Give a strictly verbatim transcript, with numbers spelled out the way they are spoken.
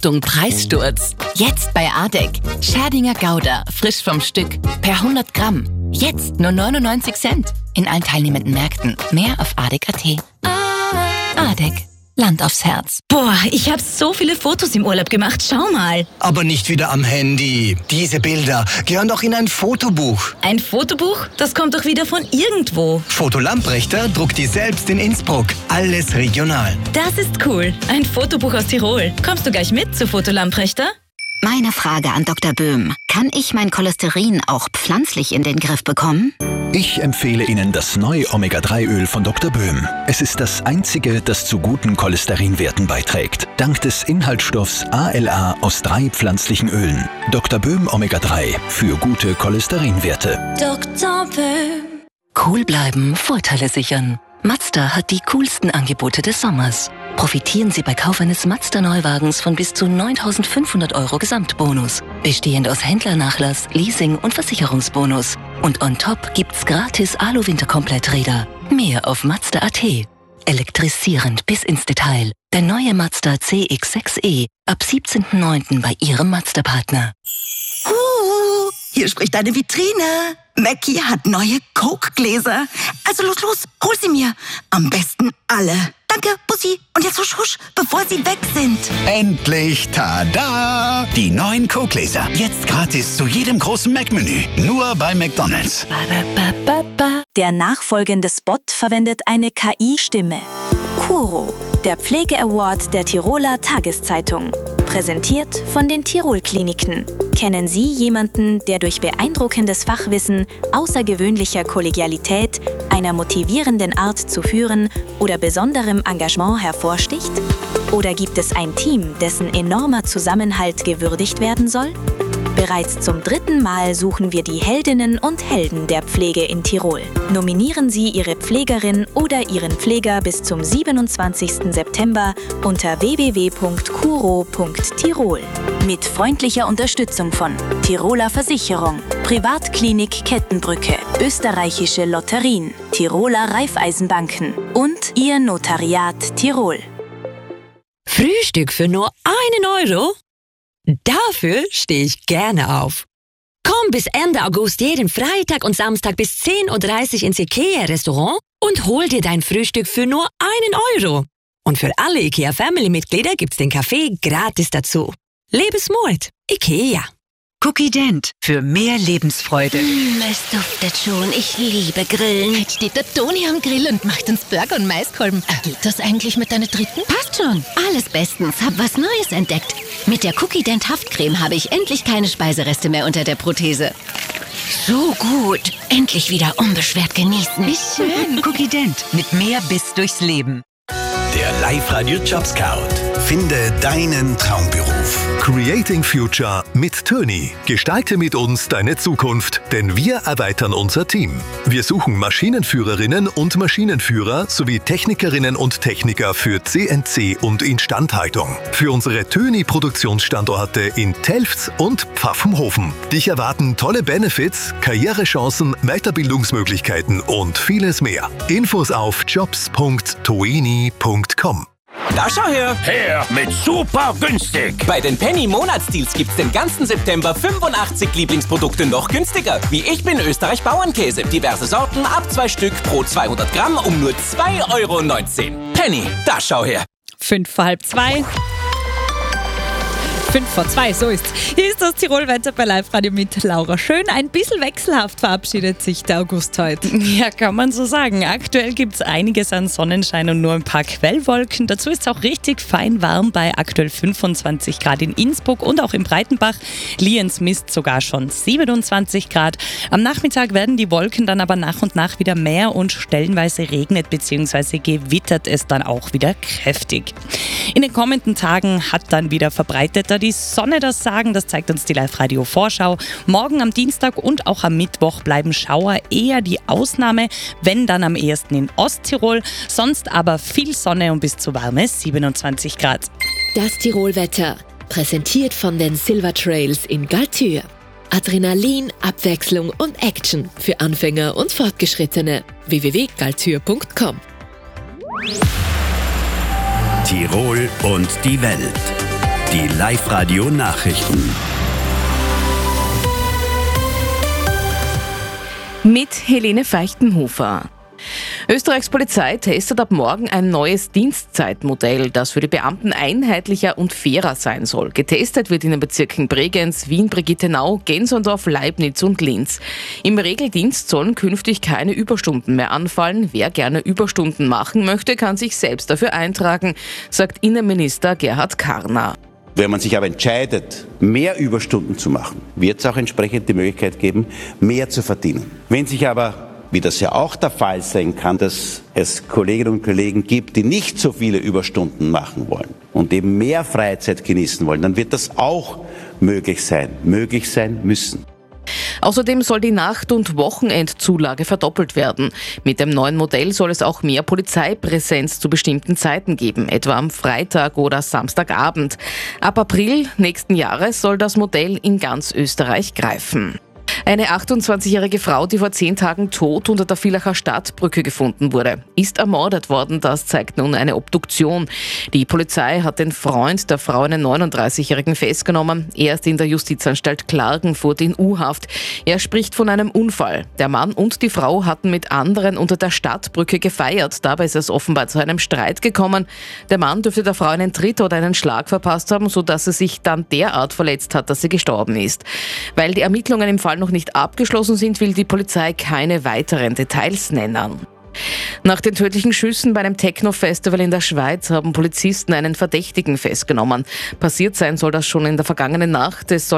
Achtung, Preissturz. Jetzt bei Adek. Scherdinger Gouda, frisch vom Stück. Per hundert Gramm. Jetzt nur neunundneunzig Cent. In allen teilnehmenden Märkten. Mehr auf adek punkt at. Adek. Land aufs Herz. Boah, ich habe so viele Fotos im Urlaub gemacht. Schau mal. Aber nicht wieder am Handy. Diese Bilder gehören doch in ein Fotobuch. Ein Fotobuch? Das kommt doch wieder von irgendwo. Foto Lamprechter druckt die selbst in Innsbruck. Alles regional. Das ist cool. Ein Fotobuch aus Tirol. Kommst du gleich mit zu Foto Lamprechter? Meine Frage an Doktor Böhm. Kann ich mein Cholesterin auch pflanzlich in den Griff bekommen? Ich empfehle Ihnen das neue Omega drei Öl von Doktor Böhm. Es ist das einzige, das zu guten Cholesterinwerten beiträgt. Dank des Inhaltsstoffs A L A aus drei pflanzlichen Ölen. Doktor Böhm Omega drei für gute Cholesterinwerte. Doktor Böhm. Cool bleiben, Vorteile sichern. Mazda hat die coolsten Angebote des Sommers. Profitieren Sie bei Kauf eines Mazda-Neuwagens von bis zu neuntausendfünfhundert Euro Gesamtbonus. Bestehend aus Händlernachlass, Leasing und Versicherungsbonus. Und on top gibt's gratis Alu-Winterkompletträder. Mehr auf Mazda punkt at. Elektrisierend bis ins Detail. Der neue Mazda C X sechs E. Ab siebzehnten neunten bei Ihrem Mazda-Partner. Uh, hier spricht eine Vitrine. Mackie hat neue Coke-Gläser. Also los, los, hol sie mir. Am besten alle. Danke, Bussi. Und jetzt husch, husch, bevor sie weg sind. Endlich, tada! Die neuen Coke-Gläser. Jetzt gratis zu jedem großen Mac-Menü. Nur bei McDonald's. Der nachfolgende Spot verwendet eine K I-Stimme. Kuro, der Pflege-Award der Tiroler Tageszeitung. Präsentiert von den Tirol-Kliniken. Kennen Sie jemanden, der durch beeindruckendes Fachwissen, außergewöhnlicher Kollegialität, einer motivierenden Art zu führen oder besonderem Engagement hervorsticht? Oder gibt es ein Team, dessen enormer Zusammenhalt gewürdigt werden soll? Bereits zum dritten Mal suchen wir die Heldinnen und Helden der Pflege in Tirol. Nominieren Sie Ihre Pflegerin oder Ihren Pfleger bis zum siebenundzwanzigsten September unter w w w punkt kuro punkt tirol. Mit freundlicher Unterstützung von Tiroler Versicherung, Privatklinik Kettenbrücke, Österreichische Lotterien, Tiroler Raiffeisenbanken und Ihr Notariat Tirol. Frühstück für nur einen Euro? Dafür stehe ich gerne auf. Komm bis Ende August jeden Freitag und Samstag bis zehn Uhr dreißig ins IKEA-Restaurant und hol dir dein Frühstück für nur einen Euro. Und für alle IKEA-Family-Mitglieder gibt's den Kaffee gratis dazu. Lebensmut. IKEA. Cookie Dent für mehr Lebensfreude. Mm, es duftet schon. Ich liebe Grillen. Jetzt steht der Toni am Grill und macht uns Burger und Maiskolben. Geht das eigentlich mit deiner dritten? Passt schon. Alles bestens. Hab was Neues entdeckt. Mit der Cookie Dent Haftcreme habe ich endlich keine Speisereste mehr unter der Prothese. So gut. Endlich wieder unbeschwert genießen. Wie schön. Cookie Dent mit mehr Biss durchs Leben. Der Live-Radio Job Scout. Finde deinen Traumberuf. Creating Future mit Töni. Gestalte mit uns deine Zukunft, denn wir erweitern unser Team. Wir suchen Maschinenführerinnen und Maschinenführer sowie Technikerinnen und Techniker für C N C und Instandhaltung. Für unsere Töni-Produktionsstandorte in Telfs und Pfaffenhofen. Dich erwarten tolle Benefits, Karrierechancen, Weiterbildungsmöglichkeiten und vieles mehr. Infos auf jobs punkt toeni punkt com. Da schau her! Her mit super günstig! Bei den Penny-Monatsdeals gibt's den ganzen September fünfundachtzig Lieblingsprodukte noch günstiger. Wie Ich bin Österreich Bauernkäse. Diverse Sorten ab zwei Stück pro zweihundert Gramm um nur zwei Euro neunzehn. Penny, da schau her! Fünf vor halb zwei. Fünf vor zwei, so ist's. Hier ist das Tirol-Wetter bei Live-Radio mit Laura Schön. Ein bisschen wechselhaft verabschiedet sich der August heute. Ja, kann man so sagen. Aktuell gibt's einiges an Sonnenschein und nur ein paar Quellwolken. Dazu ist es auch richtig fein warm bei aktuell fünfundzwanzig Grad in Innsbruck und auch in Breitenbach. Lienz misst sogar schon siebenundzwanzig Grad. Am Nachmittag werden die Wolken dann aber nach und nach wieder mehr und stellenweise regnet bzw. gewittert es dann auch wieder kräftig. In den kommenden Tagen hat dann wieder verbreiteter die Sonne das Sagen, das zeigt uns die Live-Radio-Vorschau. Morgen am Dienstag und auch am Mittwoch bleiben Schauer eher die Ausnahme, wenn dann am ehesten in Osttirol. Sonst aber viel Sonne und bis zu warme siebenundzwanzig Grad. Das Tirol-Wetter, präsentiert von den Silver Trails in Galtür. Adrenalin, Abwechslung und Action für Anfänger und Fortgeschrittene. w w w punkt galtür punkt com Tirol und die Welt. Die Live-Radio-Nachrichten. Mit Helene Feichtenhofer. Österreichs Polizei testet ab morgen ein neues Dienstzeitmodell, das für die Beamten einheitlicher und fairer sein soll. Getestet wird in den Bezirken Bregenz, Wien, Brigittenau, Gensendorf, Leibniz und Linz. Im Regeldienst sollen künftig keine Überstunden mehr anfallen. Wer gerne Überstunden machen möchte, kann sich selbst dafür eintragen, sagt Innenminister Gerhard Karner. Wenn man sich aber entscheidet, mehr Überstunden zu machen, wird es auch entsprechend die Möglichkeit geben, mehr zu verdienen. Wenn sich aber, wie das ja auch der Fall sein kann, dass es Kolleginnen und Kollegen gibt, die nicht so viele Überstunden machen wollen und eben mehr Freizeit genießen wollen, dann wird das auch möglich sein, möglich sein müssen. Außerdem soll die Nacht- und Wochenendzulage verdoppelt werden. Mit dem neuen Modell soll es auch mehr Polizeipräsenz zu bestimmten Zeiten geben, etwa am Freitag oder Samstagabend. Ab April nächsten Jahres soll das Modell in ganz Österreich greifen. Eine achtundzwanzigjährige Frau, die vor zehn Tagen tot unter der Villacher Stadtbrücke gefunden wurde, ist ermordet worden. Das zeigt nun eine Obduktion. Die Polizei hat den Freund der Frau, einen neununddreißigjährigen, festgenommen. Er ist in der Justizanstalt Klagenfurt in U-Haft. Er spricht von einem Unfall. Der Mann und die Frau hatten mit anderen unter der Stadtbrücke gefeiert. Dabei ist es offenbar zu einem Streit gekommen. Der Mann dürfte der Frau einen Tritt oder einen Schlag verpasst haben, sodass sie sich dann derart verletzt hat, dass sie gestorben ist. Weil die Ermittlungen im Fall noch nicht abgeschlossen sind, will die Polizei keine weiteren Details nennen. Nach den tödlichen Schüssen bei einem Techno-Festival in der Schweiz haben Polizisten einen Verdächtigen festgenommen. Passiert sein soll das schon in der vergangenen Nacht. Es soll